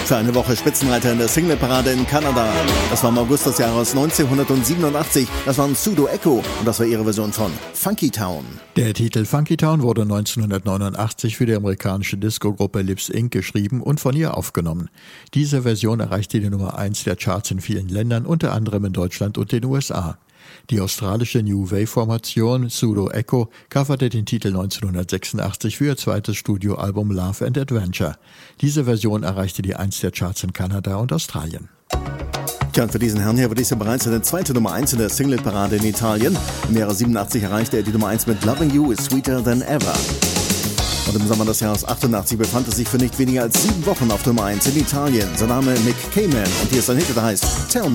Für eine Woche Spitzenreiter in der Singleparade in Kanada. Das war im August des Jahres 1987. Das waren Pseudo Echo und das war ihre Version von Funky Town. Der Titel Funky Town wurde 1989 für die amerikanische Disco-Gruppe Lips Inc. geschrieben und von ihr aufgenommen. Diese Version erreichte die Nummer 1 der Charts in vielen Ländern, unter anderem in Deutschland und den USA. Die australische New Wave-Formation Pseudo Echo coverte den Titel 1986 für ihr zweites Studioalbum Love and Adventure. Diese Version erreichte die 1 der Charts in Kanada und Australien. Tja, und für diesen Herrn hier wurde es ja bereits eine zweite Nummer 1 in der Singleparade in Italien. Im Jahre 87 erreichte er die Nummer 1 mit Loving You is Sweeter Than Ever. Und im Sommer des Jahres 88 befand er sich für nicht weniger als 7 Wochen auf Nummer 1 in Italien. Sein Name Nick Cayman und hier ist ein Hit, der heißt Tell Me.